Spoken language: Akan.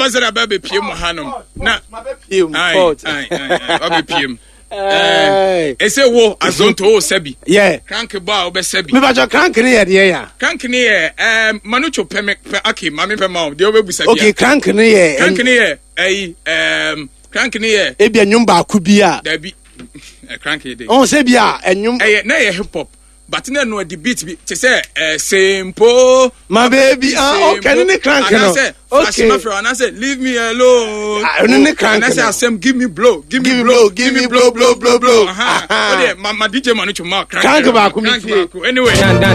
ambassador baby PM Hanum. Na aye. PM. Ese wo azonto o sebi. Yeah. Crank ba o be sebi. Me ba jo crank ni ye ya. Crank ni ye manucho pe okay, mami pe ma o de o be busa bia. Okay, crank ni ye. Crank ni ye crank ni ye. E bia nwum ba ku bia. Da bi crank dey. On se bia enwum na ye hip hop. But no the beat be to say simple my baby okay ni crank no okay and I say leave me alone ni crank and I say Asem give me blow blow my DJ Manu Chuma crank ba ku anyway